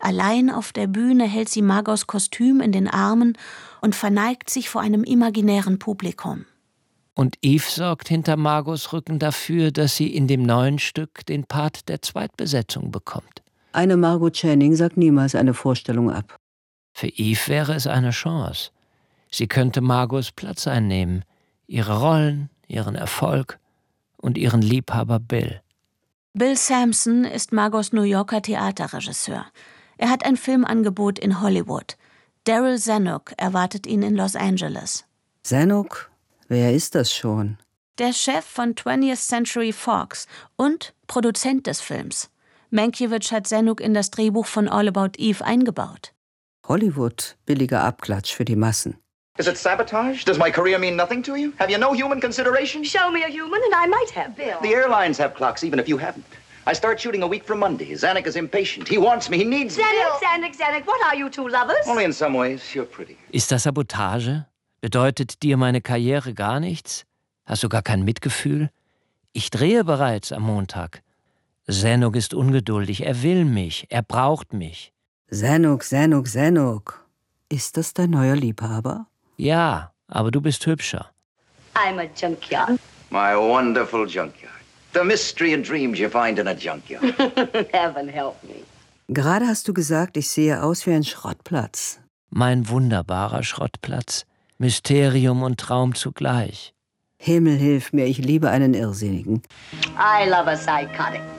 Allein auf der Bühne hält sie Margots Kostüm in den Armen und verneigt sich vor einem imaginären Publikum. Und Eve sorgt hinter Margots Rücken dafür, dass sie in dem neuen Stück den Part der Zweitbesetzung bekommt. Eine Margot Channing sagt niemals eine Vorstellung ab. Für Eve wäre es eine Chance. Sie könnte Margots Platz einnehmen, ihre Rollen, ihren Erfolg und ihren Liebhaber Bill. Bill Sampson ist Margots New Yorker Theaterregisseur. Er hat ein Filmangebot in Hollywood. Daryl Zanuck erwartet ihn in Los Angeles. Zanuck? Wer ist das schon? Der Chef von 20th Century Fox und Produzent des Films. Mankiewicz hat Zanuck in das Drehbuch von All About Eve eingebaut. Hollywood, billiger Abklatsch für die Massen. Is it sabotage? Does my career mean nothing to you? Have you no human consideration? Show me a human and I might have, Bill. The airlines have clocks, even if you haven't. I start shooting a week from Monday. Zanuck is impatient. He wants me. He needs me. Zanuck, what are you two lovers? Only in some ways. You're pretty. Ist das Sabotage? Bedeutet dir meine Karriere gar nichts? Hast du gar kein Mitgefühl? Ich drehe bereits am Montag. Zanuck ist ungeduldig. Er will mich. Er braucht mich. Zanuck. Ist das dein neuer Liebhaber? Ja, aber du bist hübscher. I'm a junkyard. My wonderful junkyard. The mystery and dreams you find in a junkyard. Heaven help me. Gerade hast du gesagt, ich sehe aus wie ein Schrottplatz. Mein wunderbarer Schrottplatz. Mysterium und Traum zugleich. Himmel hilf mir, ich liebe einen Irrsinnigen. I love a psychotic.